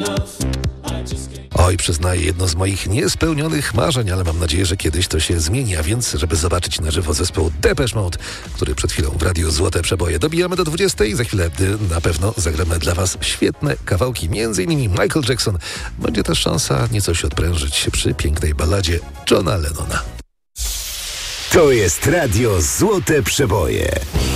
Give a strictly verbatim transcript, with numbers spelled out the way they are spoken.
Oj, przyznaję, jedno z moich niespełnionych marzeń, ale mam nadzieję, że kiedyś to się zmieni, a więc, żeby zobaczyć na żywo zespół Depeche Mode, który przed chwilą w radiu Złote Przeboje. Dobijamy do dwudziestej, za chwilę na pewno zagramy dla was świetne kawałki, między innymi Michael Jackson. Będzie też szansa nieco się odprężyć przy pięknej balladzie Johna Lennona. To jest radio Złote Przeboje.